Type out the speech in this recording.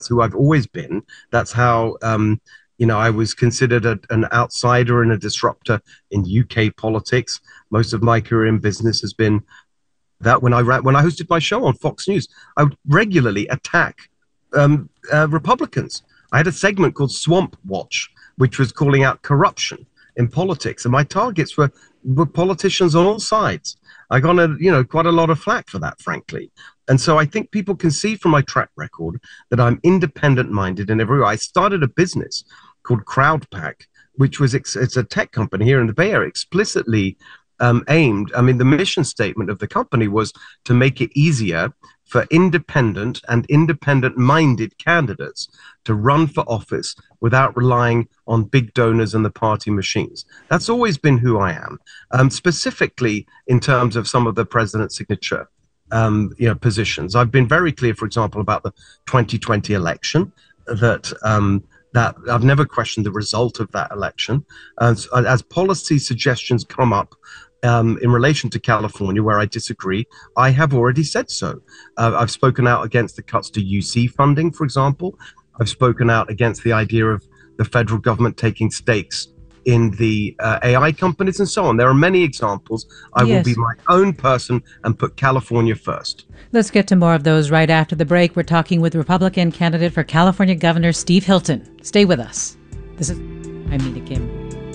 who I've always been. That's how, I was considered an outsider and a disruptor in UK politics. Most of my career in business has been that when I hosted my show on Fox News, I would regularly attack Republicans. I had a segment called Swamp Watch, which was calling out corruption in politics, and my targets were politicians on all sides. I got quite a lot of flack for that, frankly. And so I think people can see from my track record that I'm independent minded in every way. I started a business called CrowdPack, which was it's a tech company here in the Bay Area, explicitly aimed. I mean, the mission statement of the company was to make it easier for independent and independent-minded candidates to run for office without relying on big donors and the party machines. That's always been who I am, specifically in terms of some of the president's signature positions. I've been very clear, for example, about the 2020 election, that I've never questioned the result of that election. As policy suggestions come up in relation to California, where I disagree, I have already said so. I've spoken out against the cuts to UC funding, for example. I've spoken out against the idea of the federal government taking stakes in the AI companies and so on. There are many examples. I will be my own person and put California first. Let's get to more of those right after the break. We're talking with Republican candidate for California Governor Steve Hilton. Stay with us. I'm Mina Kim.